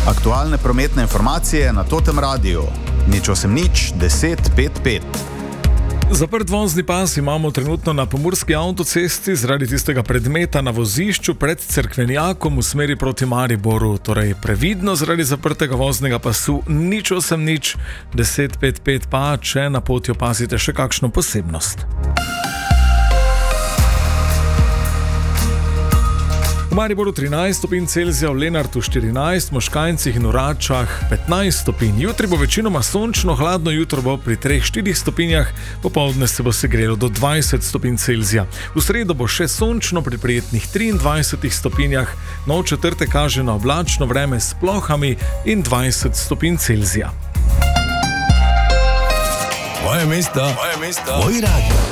Aktualne prometne informacije na Totem Radiu. Nič 8 10 5 5. Zaprt vozni pas imamo trenutno na Pomurski avtocesti zaradi tistega predmeta na vozišču pred Cerkvenjakom v smeri proti Mariboru. Torej previdno zaradi zaprtega voznega pasu. Nič 8 10 5 5 pa, če na poti opazite še kakšno posebnost. V Mariboru 13 stopinj Celzija, v Lenartu 14, Moškanjcih in v Račah 15 stopinj. Jutri bo večinoma sončno, hladno jutro bo pri 3-4 stopinjah, popoldne se bo segrelo do 20 stopinj Celzija. V sredo bo še sončno pri prijetnih 23 stopinjah, no v četrtek kaže na oblačno vreme s plohami in 20 stopinj Celzija. Moje mesto, moj radio.